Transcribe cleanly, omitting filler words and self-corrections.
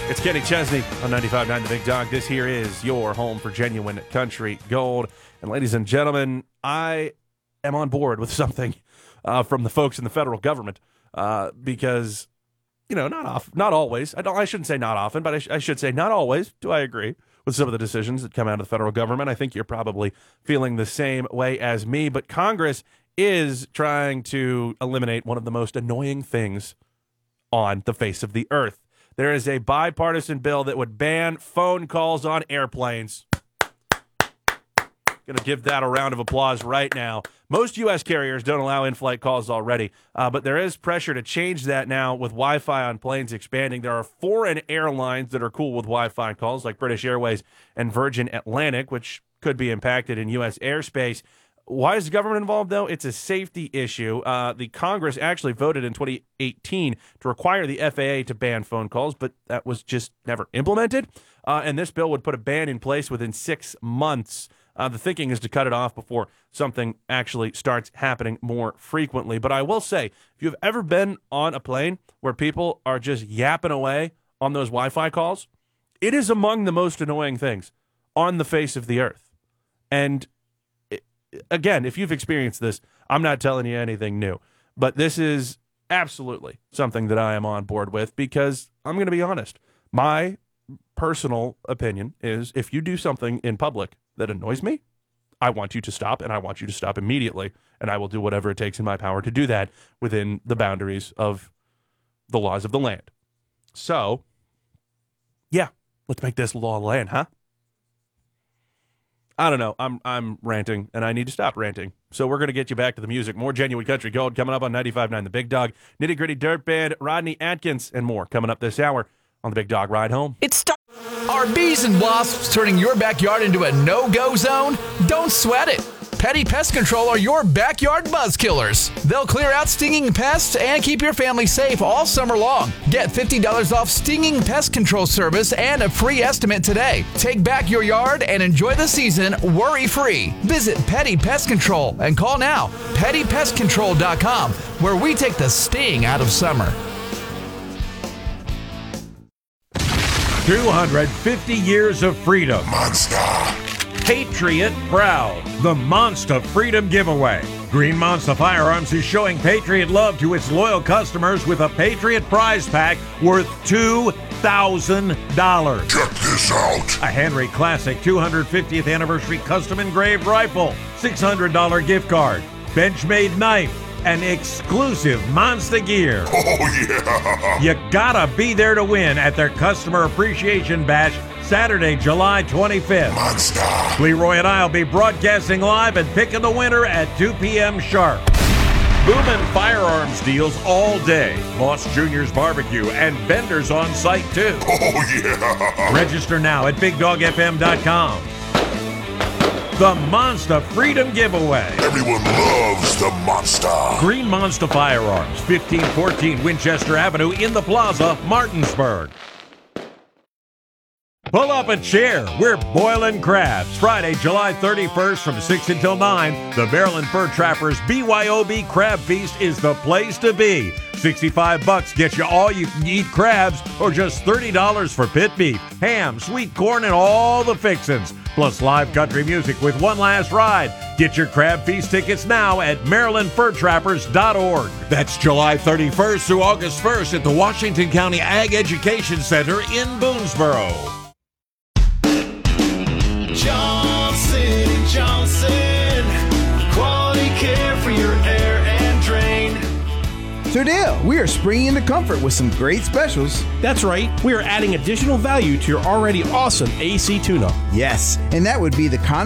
It's Kenny Chesney on 95.9 The Big Dog. This here is your home for genuine country gold. And ladies and gentlemen, I am on board with something from the folks in the federal government because, you know, not always. I shouldn't say not often, but I should say not always do I agree with some of the decisions that come out of the federal government. I think you're probably feeling the same way as me, but Congress is trying to eliminate one of the most annoying things on the face of the earth. There is a bipartisan bill that would ban phone calls on airplanes. Going to give that a round of applause right now. Most U.S. carriers don't allow in-flight calls already, but there is pressure to change that now with Wi-Fi on planes expanding. There are foreign airlines that are cool with Wi-Fi calls, like British Airways and Virgin Atlantic, which could be impacted in U.S. airspace. Why is the government involved, though? It's a safety issue. The Congress actually voted in 2018 to require the FAA to ban phone calls, but that was just never implemented. And this bill would put a ban in place within 6 months. The thinking is to cut it off before something actually starts happening more frequently. But I will say, if you've ever been on a plane where people are just yapping away on those Wi-Fi calls, it is among the most annoying things on the face of the earth. And again, if you've experienced this, I'm not telling you anything new, but this is absolutely something that I am on board with because I'm going to be honest. My personal opinion is if you do something in public that annoys me, I want you to stop, and I want you to stop immediately, and I will do whatever it takes in my power to do that within the boundaries of the laws of the land. So, yeah, let's make this law land, huh? I don't know. I'm ranting, and I need to stop ranting. So we're going to get you back to the music. More genuine country gold coming up on 95.9 The Big Dog. Nitty Gritty Dirt Band, Rodney Atkins, and more coming up this hour on The Big Dog Ride Home. Are bees and wasps turning your backyard into a no-go zone? Don't sweat it. Petty Pest Control are your backyard buzz killers. They'll clear out stinging pests and keep your family safe all summer long. Get $50 off stinging pest control service and a free estimate today. Take back your yard and enjoy the season worry-free. Visit Petty Pest Control and call now, pettypestcontrol.com, where we take the sting out of summer. 250 years of freedom. Monster. Patriot proud. The Monster Freedom Giveaway. Green Monster Firearms is showing Patriot love to its loyal customers with a Patriot prize pack worth $2,000. Check this out. A Henry Classic 250th Anniversary Custom Engraved Rifle. $600 gift card. Benchmade knife. And exclusive Monster gear. Oh, yeah. You gotta be there to win at their Customer Appreciation Bash, Saturday, July 25th. Monster. Leroy and I will be broadcasting live and picking the winner at 2 p.m. sharp. Boomin' firearms deals all day. Moss Jr.'s Barbecue and vendors on site, too. Oh, yeah. Register now at BigDogFM.com. The Monster Freedom Giveaway. Everyone loves the Monster. Green Monster Firearms, 1514 Winchester Avenue in the Plaza, Martinsburg. Pull up a chair. We're boiling crabs. Friday, July 31st from 6 until 9. The Maryland Fur Trappers BYOB Crab Feast is the place to be. $65 gets you all you can eat crabs, or just $30 for pit beef, ham, sweet corn, and all the fixins. Plus live country music with one last ride. Get your Crab Feast tickets now at MarylandFurTrappers.org. That's July 31st through August 1st at the Washington County Ag Education Center in Boonesboro. Johnson & Johnson, quality care for your air and drain. So Dale, we are springing into comfort with some great specials. That's right. We are adding additional value to your already awesome AC tune-up. Yes, and that would be the